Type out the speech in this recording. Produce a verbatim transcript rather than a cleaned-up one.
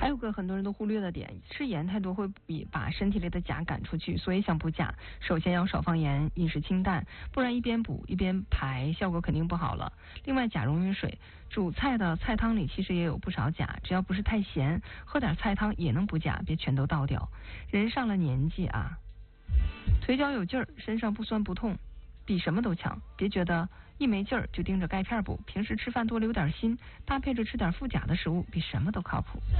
有个很多人都忽略的点，吃盐太多会比把身体里的钾赶出去，所以想补钾，首先要少放盐，饮食清淡，不然一边补一边排，效果肯定不好了。另外，钾溶于水，煮菜的菜汤里其实也有不少钾，只要不是太咸，喝点菜汤也能补钾，别全都倒掉。人上了年纪啊，腿脚有劲儿，身上不酸不痛，比什么都强。别觉得一没劲儿就盯着钙片补，平时吃饭多留点心，搭配着吃点富钾的食物，比什么都靠谱。